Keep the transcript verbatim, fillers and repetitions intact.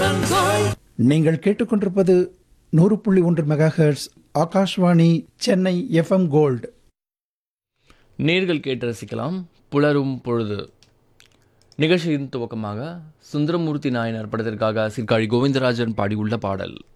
நீங்கள் கேட்டுக்கொண்டிருப்பது நூறு புள்ளி ஒன்று mega hertz Akashvani Chennai FM gold. நேர்கள் கேட்டு ரசிக்கலாம் புலரும் பொழுது நிகழ்ச்சியின் துவக்கமாக சுந்தரமூர்த்தி நாயனார் படத்திற்காக சீர்காழி கோவிந்தராஜன் பாடியுள்ள பாடல்.